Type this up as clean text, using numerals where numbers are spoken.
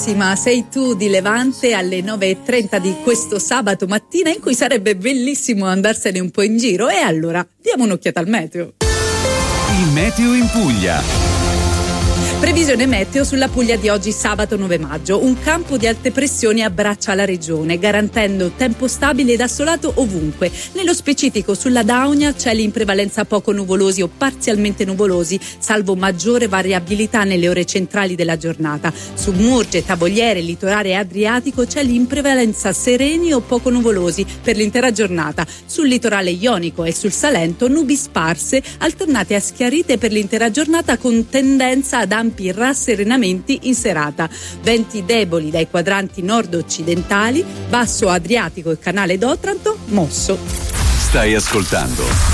bellissima sei tu di Levante alle 9:30 di questo sabato mattina, in cui sarebbe bellissimo andarsene un po' in giro. E allora diamo un'occhiata al meteo. Il meteo in Puglia. Previsione meteo sulla Puglia di oggi, sabato 9 maggio. Un campo di alte pressioni abbraccia la regione, garantendo tempo stabile ed assolato ovunque. Nello specifico sulla Daunia, cieli in prevalenza poco nuvolosi o parzialmente nuvolosi, salvo maggiore variabilità nelle ore centrali della giornata. Su Murge, Tavogliere, litorale adriatico, cieli in prevalenza sereni o poco nuvolosi per l'intera giornata. Sul litorale ionico e sul Salento, nubi sparse, alternate a schiarite per l'intera giornata, con tendenza ad ampi rasserenamenti in serata. Venti deboli dai quadranti nord-occidentali, basso Adriatico e canale d'Otranto mosso. Stai ascoltando